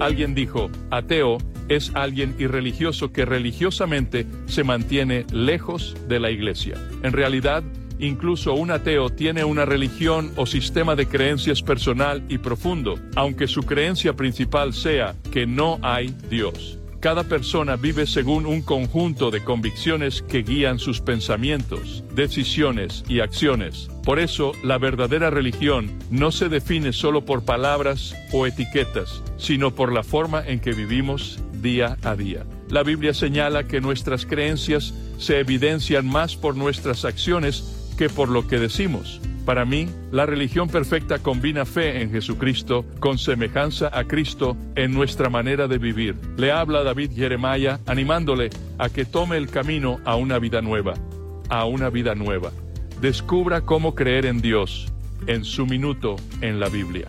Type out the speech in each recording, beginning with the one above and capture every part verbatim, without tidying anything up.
Alguien dijo, ateo es alguien irreligioso que religiosamente se mantiene lejos de la iglesia. En realidad, incluso un ateo tiene una religión o sistema de creencias personal y profundo, aunque su creencia principal sea que no hay Dios. Cada persona vive según un conjunto de convicciones que guían sus pensamientos, decisiones y acciones. Por eso, la verdadera religión no se define solo por palabras o etiquetas, sino por la forma en que vivimos día a día. La Biblia señala que nuestras creencias se evidencian más por nuestras acciones que por lo que decimos. Para mí, la religión perfecta combina fe en Jesucristo con semejanza a Cristo en nuestra manera de vivir. Le habla David Jeremiah animándole a que tome el camino a una vida nueva, a una vida nueva. Descubra cómo creer en Dios en su minuto en la Biblia.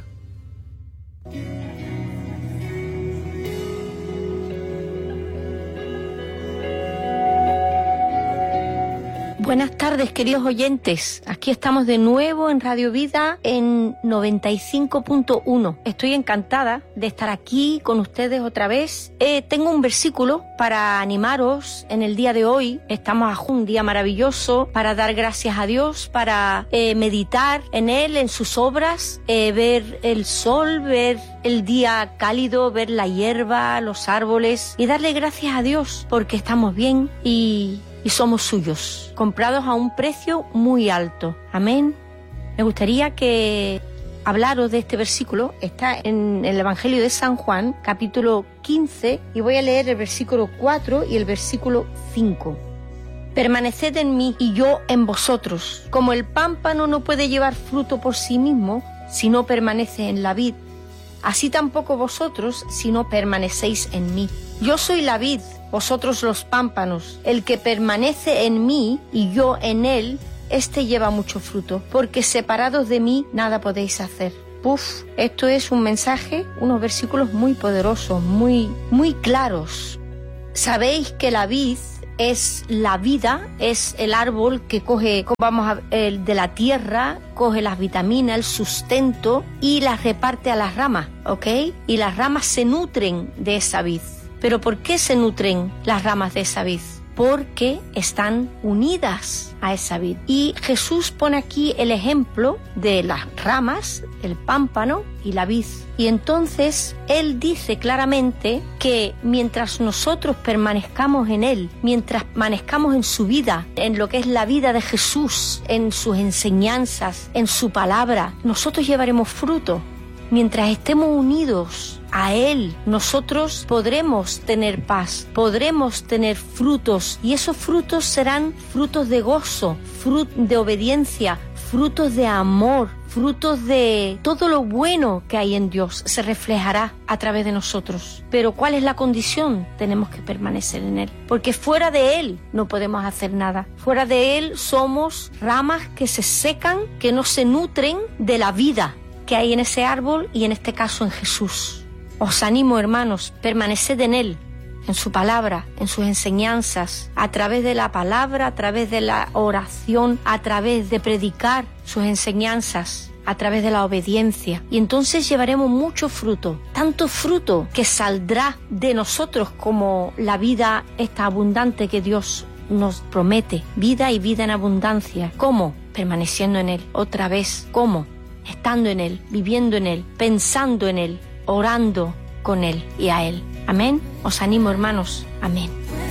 Buenas tardes, queridos oyentes. Aquí estamos de nuevo en Radio Vida en noventa y cinco punto uno. Estoy encantada de estar aquí con ustedes otra vez. Eh, tengo un versículo para animaros en el día de hoy. Estamos a un día maravilloso para dar gracias a Dios, para eh, meditar en Él, en sus obras, eh, ver el sol, ver el día cálido, ver la hierba, los árboles y darle gracias a Dios porque estamos bien y... y somos suyos, comprados a un precio muy alto. Amén. Me gustaría que hablaros de este versículo. Está en el Evangelio de San Juan, capítulo quince, y voy a leer el versículo cuatro y el versículo cinco. Permaneced en mí y yo en vosotros. Como el pámpano no puede llevar fruto por sí mismo si no permanece en la vid, así tampoco vosotros si no permanecéis en mí. Yo soy la vid, vosotros los pámpanos. El que permanece en mí y yo en él, éste lleva mucho fruto, porque separados de mí nada podéis hacer. Puf, esto es un mensaje, unos versículos muy poderosos, muy, muy claros. Sabéis que la vid es la vida, es el árbol que coge, vamos a el de la tierra, coge las vitaminas, el sustento y las reparte a las ramas, ¿ok? Y las ramas se nutren de esa vid. ¿Pero por qué se nutren las ramas de esa vid? Porque están unidas a esa vid. Y Jesús pone aquí el ejemplo de las ramas, el pámpano y la vid. Y entonces Él dice claramente que mientras nosotros permanezcamos en Él, mientras permanezcamos en su vida, en lo que es la vida de Jesús, en sus enseñanzas, en su palabra, nosotros llevaremos fruto. Mientras estemos unidos a Él, nosotros podremos tener paz, podremos tener frutos, y esos frutos serán frutos de gozo, frutos de obediencia, frutos de amor, frutos de todo lo bueno que hay en Dios, se reflejará a través de nosotros. Pero ¿cuál es la condición? Tenemos que permanecer en Él, porque fuera de Él no podemos hacer nada. Fuera de Él somos ramas que se secan, que no se nutren de la vida que hay en ese árbol y en este caso en Jesús. Os animo, hermanos, permaneced en Él, en su palabra, en sus enseñanzas, a través de la palabra, a través de la oración, a través de predicar sus enseñanzas, a través de la obediencia. Y entonces llevaremos mucho fruto, tanto fruto que saldrá de nosotros como la vida esta abundante que Dios nos promete, vida y vida en abundancia. ¿Cómo? Permaneciendo en Él. Otra vez, ¿cómo? Estando en Él, viviendo en Él, pensando en Él, orando con Él y a Él. Amén. Os animo, hermanos. Amén.